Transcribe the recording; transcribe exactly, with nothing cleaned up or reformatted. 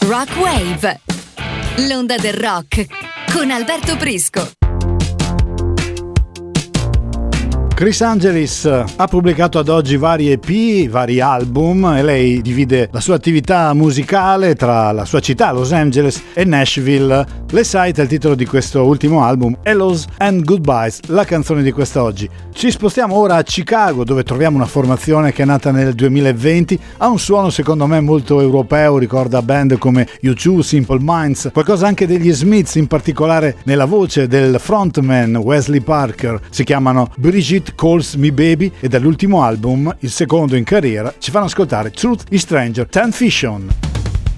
Rock Wave, l'onda del rock con Alberto Prisco. Chris Angelis ha pubblicato ad oggi vari E P, vari album, e lei divide la sua attività musicale tra la sua città, Los Angeles, e Nashville. Le Sight è il titolo di questo ultimo album, Hellos and Goodbyes, la canzone di quest'oggi. Ci spostiamo ora a Chicago, dove troviamo una formazione che è nata nel duemilaventi, ha un suono secondo me molto europeo, ricorda band come U due, Simple Minds, qualcosa anche degli Smiths, in particolare nella voce del frontman Wesley Parker. Si chiamano Brigitte Calls Me Baby e dall'ultimo album, il secondo in carriera, ci fanno ascoltare Truth is Stranger, Ten Fish On.